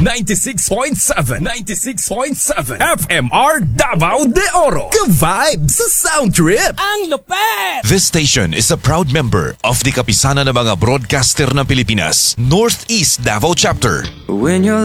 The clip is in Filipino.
96.7 FMR Davao de Oro. Ka-vibe sa Sound Trip. Ang lupet! This station is a proud member of the Kapisanan ng mga Broadcaster ng Pilipinas, Northeast Davao Chapter. When you're